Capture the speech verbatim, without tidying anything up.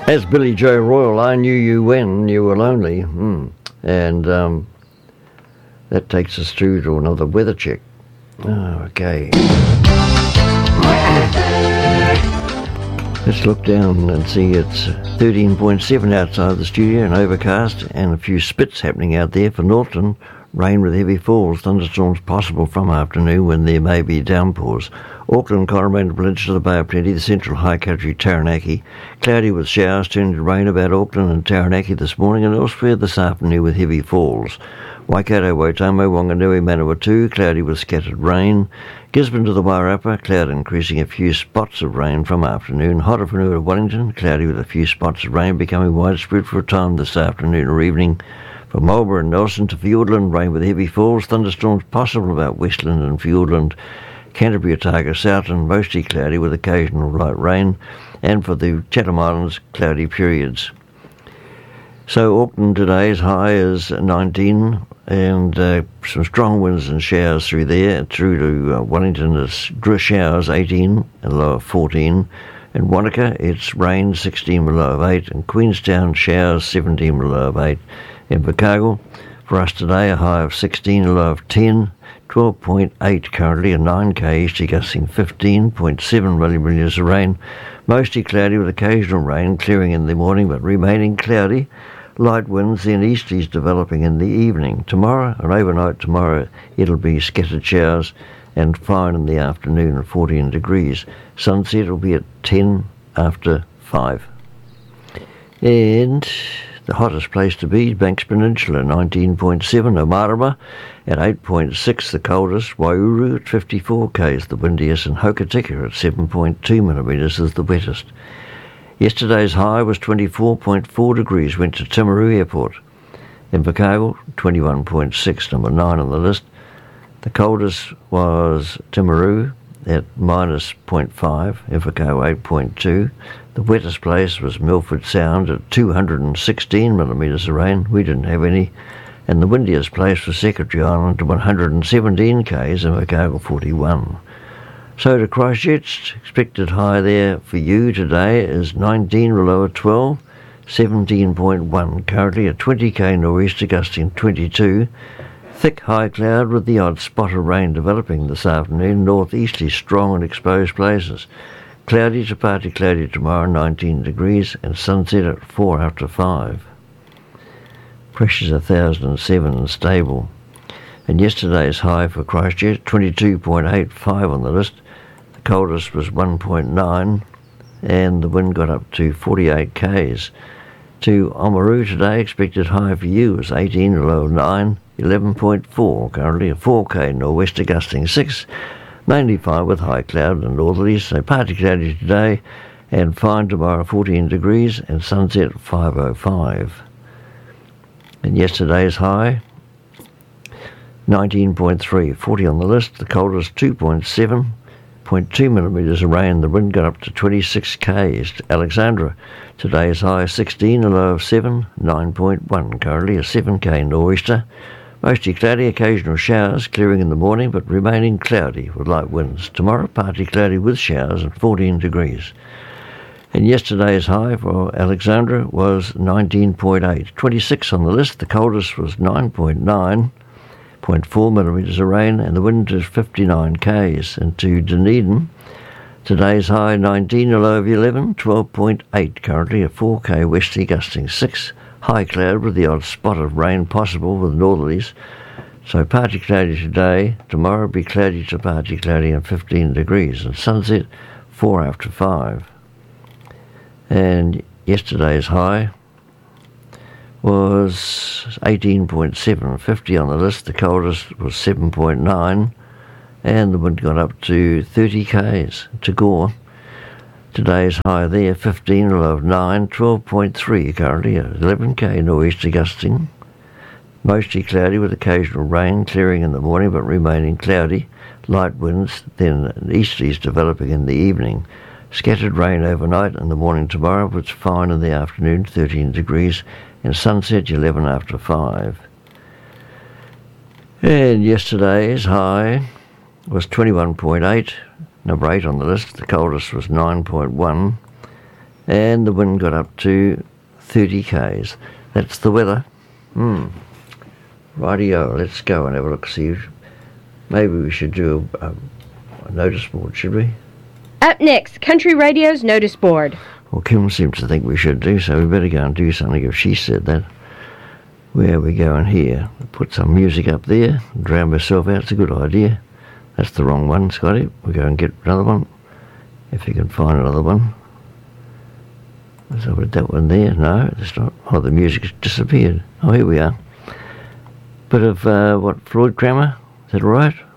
As Billy Joe Royal, I knew you when you were lonely. Mm. And um, that takes us through to another weather check. Oh, okay. Let's look down and see it's thirteen point seven outside the studio and overcast, and a few spits happening out there for Norton. Rain with heavy falls, thunderstorms possible from afternoon when there may be downpours. Auckland, Coromandel Peninsula, Bay of Plenty, the central high country, Taranaki. Cloudy with showers turning to rain about Auckland and Taranaki this morning, and elsewhere this afternoon with heavy falls. Waikato, Waitomo, Wanganui, Manawatu, cloudy with scattered rain. Gisborne to the Wairarapa, cloud increasing a few spots of rain from afternoon. Hotarwhenua to Wellington, cloudy with a few spots of rain becoming widespread for a time this afternoon or evening. From Marlborough and Nelson to Fiordland, rain with heavy falls, thunderstorms possible about Westland and Fiordland. Canterbury, Otago, Southland, mostly cloudy with occasional light rain. And for the Chatham Islands, cloudy periods. So Auckland today's high is nineteen, and uh, some strong winds and showers through there. Through to uh, Wellington, it's showers eighteen and low of fourteen. In Wanaka, it's rain sixteen with low of eight. And Queenstown, showers seventeen with low of eight. In Invercargill, for us today, a high of sixteen, a low of ten. twelve point eight currently, a nine K easterly gusting fifteen point seven millimetres of rain. Mostly cloudy with occasional rain, clearing in the morning but remaining cloudy. Light winds, then easterlies developing in the evening. Tomorrow, and overnight tomorrow, it'll be scattered showers and fine in the afternoon at fourteen degrees. Sunset will be at ten after five. And the hottest place to be, Banks Peninsula, nineteen point seven, Omarama at eight point six, the coldest, Waiouru at fifty-four Ks, the windiest, and Hokitika at seven point two millimetres is the wettest. Yesterday's high was twenty-four point four degrees, went to Timaru Airport. Invercargill, twenty-one point six, number nine on the list. The coldest was Timaru at minus zero point five, Invercargill eight point two. The wettest place was Milford Sound at two hundred sixteen millimetres of rain. We didn't have any. And the windiest place was Secretary Island to one hundred seventeen Ks, Invercargill forty-one. So to Christchurch, expected high there for you today is nineteen, low of twelve, seventeen point one. Currently a twenty K nor'easter gusting twenty-two. Thick high cloud with the odd spot of rain developing this afternoon. Northeasterly strong in exposed places. Cloudy to partly cloudy tomorrow, nineteen degrees, and sunset at four after five. Pressure's one thousand seven and stable. And yesterday's high for Christchurch, twenty-two point eight five on the list. The coldest was one point nine, and the wind got up to forty-eight Ks. To Oamaru today, expected high for you was eighteen, low of nine, eleven point four, currently a four K nor'wester gusting six, mainly fine with high cloud and northerlies, so partly cloudy today, and fine tomorrow, fourteen degrees, and sunset at five oh five. And yesterday's high, nineteen point three, forty on the list, the coldest two point seven, zero point two millimetres of rain, the wind got up to twenty-six Ks. Alexandra, today's high sixteen, a low of seven, nine point one, currently a seven K nor'easter, mostly cloudy, occasional showers, clearing in the morning but remaining cloudy with light winds. Tomorrow, partly cloudy with showers and fourteen degrees. And yesterday's high for Alexandra was nineteen point eight, twenty-six on the list, the coldest was nine point nine, zero point four millimetres of rain, and the wind is fifty-nine Ks. And to Dunedin, today's high nineteen, a low of eleven, twelve point eight currently, a four K westerly gusting six, high cloud with the odd spot of rain possible with northerlies. So partly cloudy today, tomorrow be cloudy to partly cloudy and fifteen degrees, and sunset four after five. And yesterday's high was eighteen point seven, fifty on the list, the coldest was seven point nine, and the wind got up to thirty Ks. To Gore, today's high there, fifteen, low of nine, twelve point three currently, eleven K nor'easter gusting, mostly cloudy with occasional rain, clearing in the morning but remaining cloudy, light winds, then easterlies developing in the evening. Scattered rain overnight and the morning tomorrow, but it's fine in the afternoon, thirteen degrees, and sunset eleven after five. And yesterday's high was twenty-one point eight, number eight on the list. The coldest was nine point one, and the wind got up to thirty k's. That's the weather. Hmm. Rightio, let's go and have a look, see. Maybe we should do a, a, a notice board, should we? Up next, Country Radio's notice board. Well, Kim seems to think we should do, so we better go and do something if she said that. Where are we going here? Put some music up there, drown myself out, it's a good idea. That's the wrong one, Scotty. We'll go and get another one, if you can find another one. Let's have it, that one there. No, it's not. Oh, the music's disappeared. Oh, here we are. Bit of, uh, what, Floyd Cramer? Is that right?